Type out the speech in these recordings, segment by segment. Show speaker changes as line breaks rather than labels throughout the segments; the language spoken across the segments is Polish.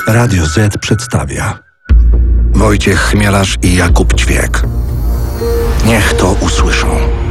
Radio Z przedstawia
Wojciech Chmielarz i Jakub Ćwiek. Niech to usłyszą.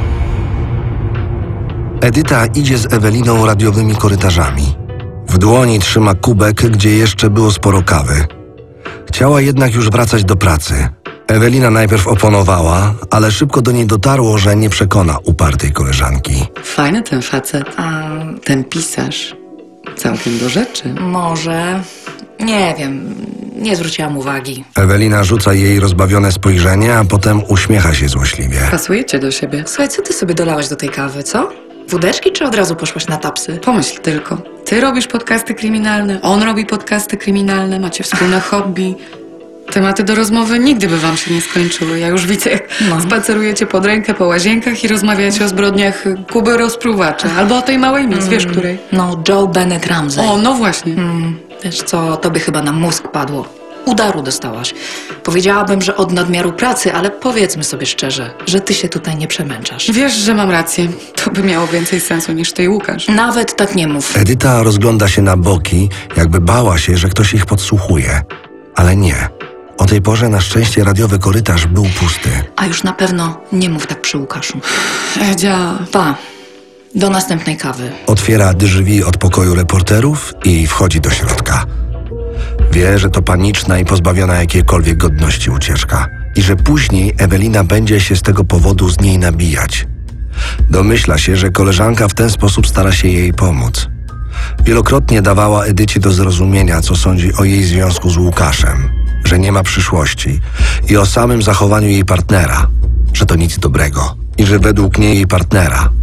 Edyta idzie z Eweliną radiowymi korytarzami. W dłoni trzyma kubek, gdzie jeszcze było sporo kawy. Chciała jednak już wracać do pracy. Ewelina najpierw oponowała, ale szybko do niej dotarło, że nie przekona upartej koleżanki.
Fajny ten facet, a ten pisarz całkiem do rzeczy.
Może... Nie wiem, nie zwróciłam uwagi.
Ewelina rzuca jej rozbawione spojrzenie, a potem uśmiecha się złośliwie.
Pasujecie do siebie.
Słuchaj, co ty sobie dolałaś do tej kawy, co? Wódeczki czy od razu poszłaś na tapsy?
Pomyśl tylko. Ty robisz podcasty kryminalne, on robi podcasty kryminalne, macie wspólne hobby. Tematy do rozmowy nigdy by wam się nie skończyły. Ja już widzę, jak spacerujecie pod rękę po łazienkach i rozmawiacie o zbrodniach Kuby Rozpruwacza. Albo o tej małej Miss, wiesz której?
No, Joe Bennett Ramsey.
O, no właśnie.
Wiesz co, tobie chyba na mózg padło. Udaru dostałaś. Powiedziałabym, że od nadmiaru pracy, ale powiedzmy sobie szczerze, że ty się tutaj nie przemęczasz.
Wiesz, że mam rację. To by miało więcej sensu niż ty i Łukasz.
Nawet tak nie mów.
Edyta rozgląda się na boki, jakby bała się, że ktoś ich podsłuchuje. Ale nie. O tej porze na szczęście radiowy korytarz był pusty.
A już na pewno nie mów tak przy Łukaszu.
Edzia.
Pa. Do następnej kawy.
Otwiera drzwi od pokoju reporterów i wchodzi do środka. Wie, że to paniczna i pozbawiona jakiejkolwiek godności ucieczka i że później Ewelina będzie się z tego powodu z niej nabijać. Domyśla się, że koleżanka w ten sposób stara się jej pomóc. Wielokrotnie dawała Edycie do zrozumienia, co sądzi o jej związku z Łukaszem, że nie ma przyszłości i o samym zachowaniu jej partnera, że to nic dobrego i że według niej jej partnera